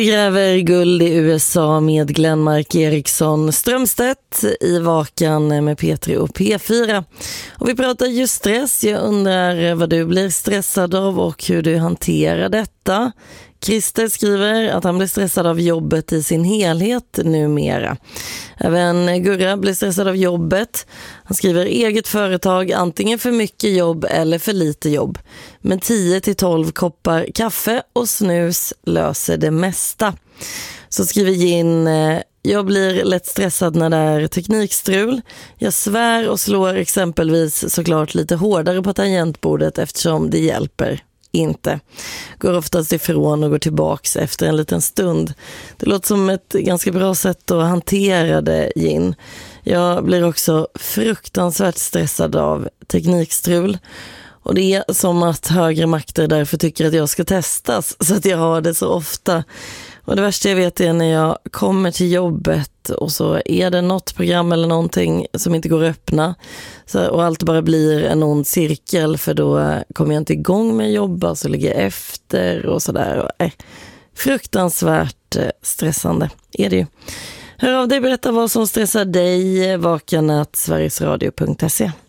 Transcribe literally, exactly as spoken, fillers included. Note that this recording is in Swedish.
Gräver guld i U S A med Glenmark Eriksson Strömstedt i Vakan med P tre och P fyra. Och vi pratar just stress. Jag undrar vad du blir stressad av och hur du hanterar detta. Christer skriver att han blir stressad av jobbet i sin helhet numera. Även Gurra blir stressad av jobbet. Han skriver eget företag, antingen för mycket jobb eller för lite jobb. Men tio till tolv koppar kaffe och snus löser det mesta. Så skriver Gin: jag blir lätt stressad när det är teknikstrul. Jag svär och slår exempelvis såklart lite hårdare på tangentbordet eftersom det hjälper inte. Går oftast ifrån och går tillbaks efter en liten stund. Det låter som ett ganska bra sätt att hantera det, Gin. Jag blir också fruktansvärt stressad av teknikstrul. Och det är som att högre makter därför tycker att jag ska testas så att jag har det så ofta. Och det värsta jag vet är när jag kommer till jobbet och så är det något program eller någonting som inte går att öppna. Så, och allt bara blir en ond cirkel, för då kommer jag inte igång med att jobba, så ligger jag efter och sådär. Eh, fruktansvärt stressande är det ju. Hör av dig, berätta vad som stressar dig. vakan snabel-a sverigesradio punkt se.